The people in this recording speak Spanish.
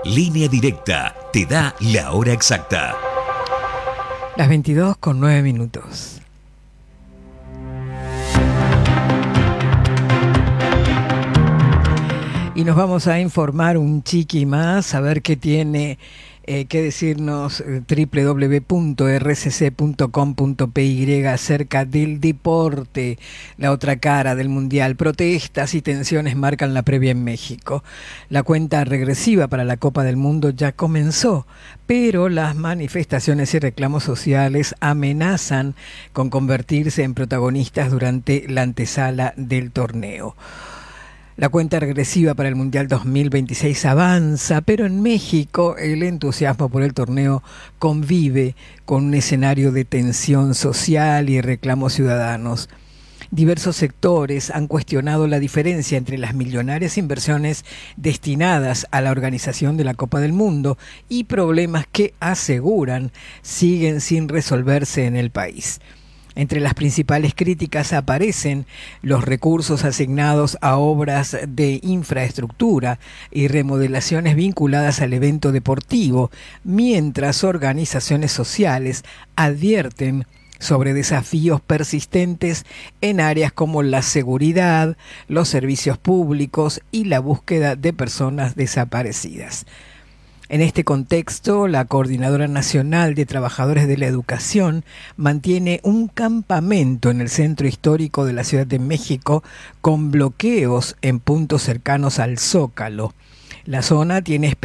Línea Directa te da la hora exacta. Las 22:09. Y nos vamos a informar un chiqui más, a ver qué tiene que decirnos www.rcc.com.py acerca del deporte, la otra cara del Mundial. Protestas y tensiones marcan la previa en México. La cuenta regresiva para la Copa del Mundo ya comenzó, pero las manifestaciones y reclamos sociales amenazan con convertirse en protagonistas durante la antesala del torneo. La cuenta regresiva para el Mundial 2026 avanza, pero en México el entusiasmo por el torneo convive con un escenario de tensión social y reclamos ciudadanos. Diversos sectores han cuestionado la diferencia entre las millonarias inversiones destinadas a la organización de la Copa del Mundo y problemas que aseguran siguen sin resolverse en el país. Entre las principales críticas aparecen los recursos asignados a obras de infraestructura y remodelaciones vinculadas al evento deportivo, mientras organizaciones sociales advierten sobre desafíos persistentes en áreas como la seguridad, los servicios públicos y la búsqueda de personas desaparecidas. En este contexto, la Coordinadora Nacional de Trabajadores de la Educación mantiene un campamento en el centro histórico de la Ciudad de México con bloqueos en puntos cercanos al Zócalo. La zona tiene